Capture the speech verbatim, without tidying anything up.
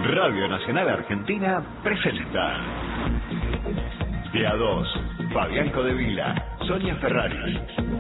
Radio Nacional Argentina presenta De a dos, Fabián Codevila, Sonia Ferrari.